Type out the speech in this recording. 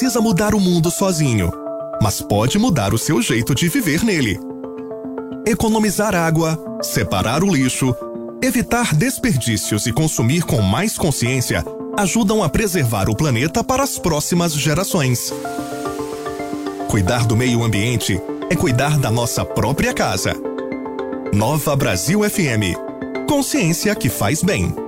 precisa mudar o mundo sozinho, mas pode mudar o seu jeito de viver nele. Economizar água, separar o lixo, evitar desperdícios e consumir com mais consciência ajudam a preservar o planeta para as próximas gerações. Cuidar do meio ambiente é cuidar da nossa própria casa. Nova Brasil FM. Consciência que faz bem.